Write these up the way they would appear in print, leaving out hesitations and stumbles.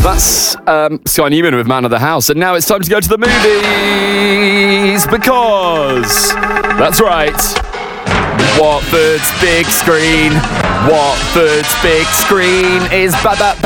That's Sky Newman with Man of the House. And now it's time to go to the movies because, that's right, Watford's big screen. Watford's big screen is back.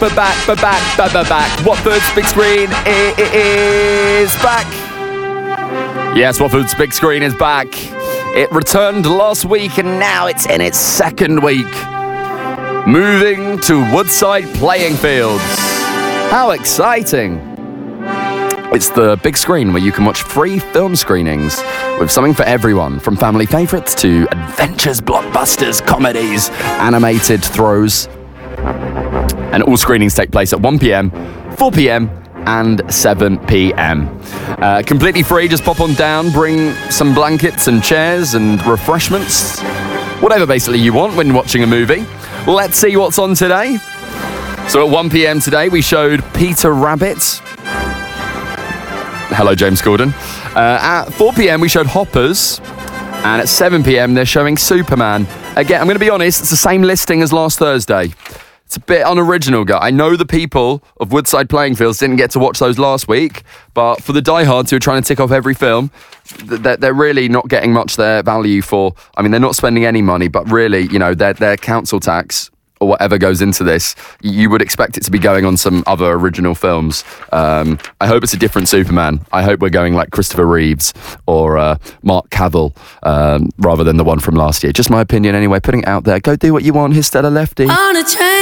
Watford's big screen is back. Yes, Watford's big screen is back. It returned last week and now it's in its second week. Moving to Woodside Playing Fields. How exciting! It's the big screen where you can watch free film screenings with something for everyone, from family favourites to adventures, blockbusters, comedies, animated throws. And all screenings take place at 1 p.m, 4 p.m, and 7 p.m. Completely free, just pop on down, bring some blankets and chairs and refreshments. Whatever basically you want when watching a movie. Let's see what's on today. So at 1 p.m. today, we showed Peter Rabbit. Hello, James Corden. At 4 p.m, we showed Hoppers. And at 7 p.m, they're showing Superman. Again, I'm going to be honest, it's the same listing as last Thursday. It's a bit unoriginal, guy. I know the people of Woodside Playing Fields didn't get to watch those last week, but for the diehards who are trying to tick off every film, they're really not getting much their value for. I mean, they're not spending any money, but really, you know, their council tax or whatever goes into this, you would expect it to be going on some other original films. I hope it's a different Superman. I hope we're going like Christopher Reeves or Mark Cavill rather than the one from last year. Just my opinion anyway, putting it out there. Go do what you want. Here's Stella Lefty.